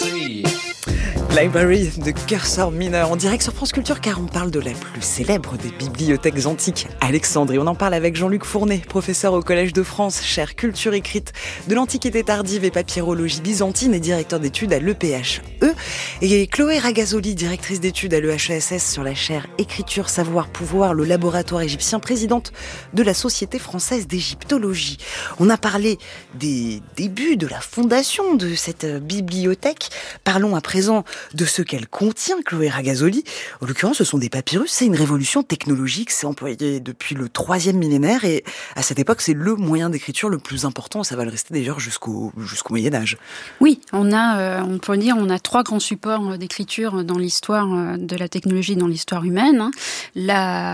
Library de Cursor Minor, en direct sur France Culture, car on parle de la plus célèbre des bibliothèques antiques, Alexandrie. On en parle avec Jean-Luc Fournet, professeur au Collège de France, chaire culture écrite de l'Antiquité tardive et papyrologie byzantine et directeur d'études à l'EPHE. Et Chloé Ragazoli, directrice d'études à l'EHESS sur la chaire écriture, savoir, pouvoir, le laboratoire égyptien, présidente de la Société française d'égyptologie. On a parlé des débuts de la fondation de cette bibliothèque. Parlons à présent de ce qu'elle contient, Chloé Ragazoli. En l'occurrence, ce sont des papyrus. C'est une révolution technologique. C'est employé depuis le 3e millénaire et à cette époque, c'est le moyen d'écriture le plus important. Ça va le rester d'ailleurs jusqu'au Moyen-Âge. Oui, on peut dire, on a 3 grands supports d'écriture dans l'histoire de la technologie, dans l'histoire humaine. La